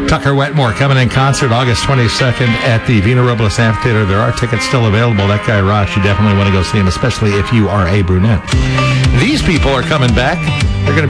Tucker Wetmore coming in concert August 22nd at the Vina Robles Amphitheater. There are tickets still available. That guy, Rosh, you definitely want to go see him, especially if you are a brunette. These people are coming back. They're going to be